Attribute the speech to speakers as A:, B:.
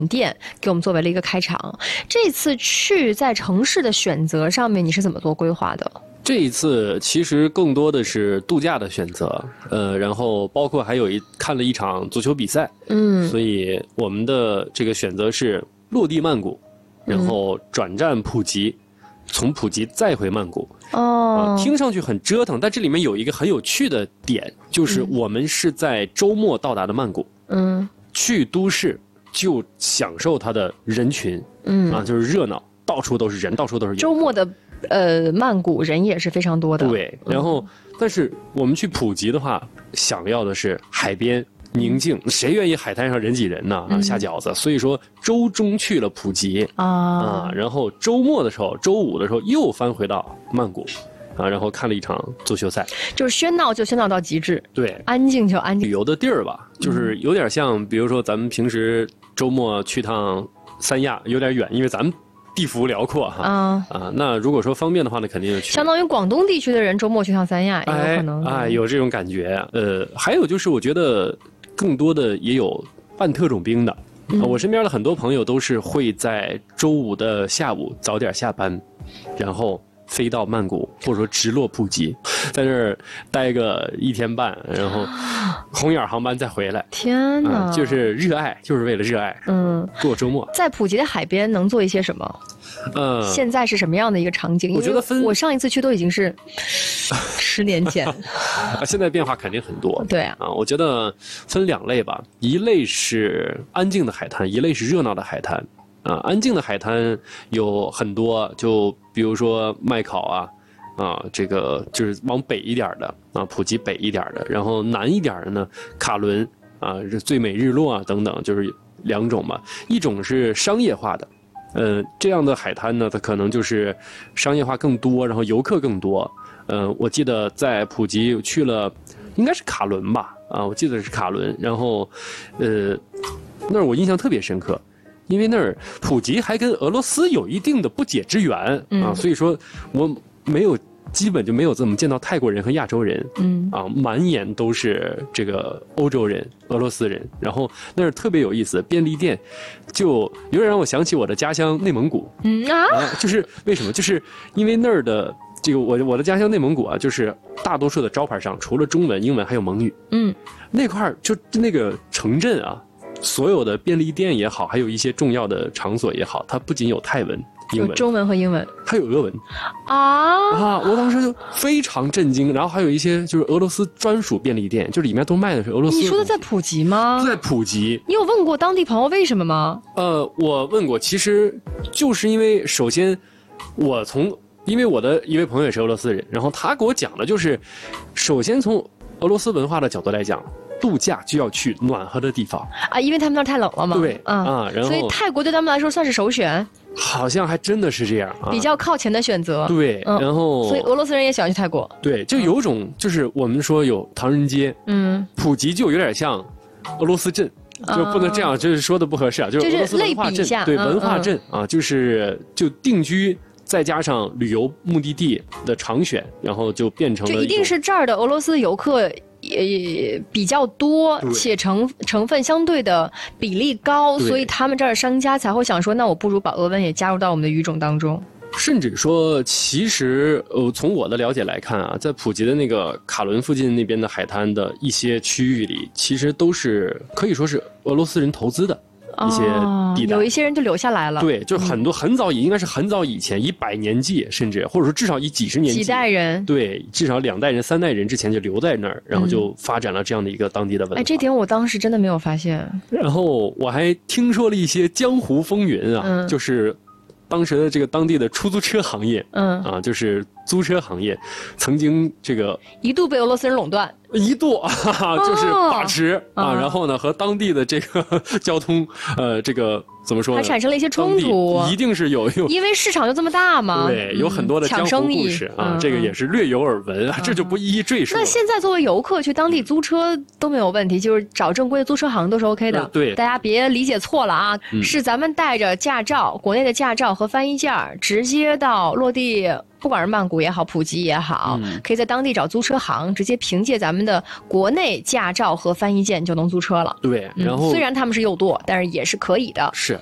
A: 店给我们作为了一个开场。这次去在城市的选择上面，你是怎么做规划的？
B: 这一次其实更多的是度假的选择，然后包括还有看了一场足球比赛，所以我们的这个选择是落地曼谷，然后转战普吉，从普吉再回曼谷。听上去很折腾，但这里面有一个很有趣的点，就是我们是在周末到达的曼谷，去都市就享受它的人群，就是热闹，到处都是人，到处都是人。
A: 周末的曼谷人也是非常多的。
B: 对，然后但是我们去普吉的话，想要的是海边宁静，谁愿意海滩上人挤人呢？下饺子。所以说周中去了普吉然后周末的时候，周五的时候又翻回到曼谷。然后看了一场足球赛，
A: 就是喧闹就喧闹到极致，
B: 对，
A: 安静就安静。
B: 旅游的地儿吧，就是有点像，比如说咱们平时周末去趟三亚，有点远，因为咱们地幅辽阔哈。那如果说方便的话呢，肯定去。
A: 相当于广东地区的人周末去趟三亚，也有可能。
B: 有这种感觉。还有就是我觉得更多的也有扮特种兵的。我身边的很多朋友都是会在周五的下午早点下班，然后飞到曼谷，或者说直落普吉，在这儿待个1天半，然后红眼航班再回来。
A: 天哪，
B: 就是热爱，就是为了热爱。过周末。在
A: 普吉的海边能做一些什么？现在是什么样的一个场景？
B: 我觉得
A: 我上一次去都已经是10年前
B: 现在变化肯定很多。
A: 对啊，
B: 我觉得分2类吧，一类是安静的海滩，一类是热闹的海滩。安静的海滩有很多，就比如说麦考这个就是往北一点的普吉北一点的，然后南一点的呢，卡伦最美日落等等，就是2种嘛。一种是商业化的，这样的海滩呢，它可能就是商业化更多，然后游客更多。我记得在普吉去了，应该是卡伦吧，我记得是卡伦，然后那儿我印象特别深刻。因为那儿普吉还跟俄罗斯有一定的不解之缘所以说我基本就没有怎么见到泰国人和亚洲人，满眼都是这个欧洲人、俄罗斯人。然后那儿特别有意思，便利店就有点让我想起我的家乡内蒙古。就是为什么？就是因为那儿的这个我的家乡内蒙古就是大多数的招牌上除了中文、英文还有蒙语。那块儿就那个城镇所有的便利店也好，还有一些重要的场所也好，它不仅有泰文、英文，
A: 有中文和英文，
B: 还有俄文我当时就非常震惊。然后还有一些就是俄罗斯专属便利店，就里面都卖的是俄罗斯。
A: 你说的在普吉吗？
B: 在普吉。
A: 你有问过当地朋友为什么吗？
B: 我问过，其实就是因为首先因为我的一位朋友也是俄罗斯人，然后他给我讲的就是，首先从俄罗斯文化的角度来讲，度假就要去暖和的地方
A: 因为他们那儿太冷了嘛。
B: 对然后
A: 所以泰国对他们来说算是首选。
B: 好像还真的是这样
A: 比较靠前的选择。
B: 对，然后
A: 所以俄罗斯人也喜欢去泰国。
B: 对，就有种就是我们说有唐人街，普吉就有点像俄罗斯镇。就不能这样，就是说的不合适就是俄罗斯文化镇，对，文化镇就定居。再加上旅游目的地的常选，然后就变成了
A: 就一定是这儿的俄罗斯游客也比较多，且成分相对的比例高，所以他们这儿的商家才会想说，那我不如把俄文也加入到我们的语种当中。
B: 甚至说，其实从我的了解来看在普吉的那个卡伦附近那边的海滩的一些区域里，其实都是可以说是俄罗斯人投资的。一些地带，
A: 有一些人就留下来了。
B: 对，就很多应该是很早以前，100年纪，甚至或者说至少几十年纪，
A: 几代人，
B: 对，至少2代人、3代人之前就留在那儿，然后就发展了这样的一个当地的文化。
A: 这点我当时真的没有发现。
B: 然后我还听说了一些江湖风云就是当时的这个当地的出租车行业，就是租车行业，曾经这个
A: 一度被俄罗斯人垄断。
B: 一度就是把持然后呢和当地的这个交通这个怎么说呢，
A: 还产生了一些冲突，
B: 一定是有
A: 因为市场就这么大嘛。
B: 对，有很多的江湖故事这个也是略有耳闻这就不一一赘述。
A: 那现在作为游客去当地租车都没有问题，就是找正规的租车行都是 OK 的。
B: 对，
A: 大家别理解错了是咱们带着驾照，国内的驾照和翻译件直接到落地不管是曼谷也好，普吉也好，可以在当地找租车行，直接凭借咱们的国内驾照和翻译件就能租车了。
B: 对，然后
A: 虽然他们是右舵，但是也是可以的。
B: 是。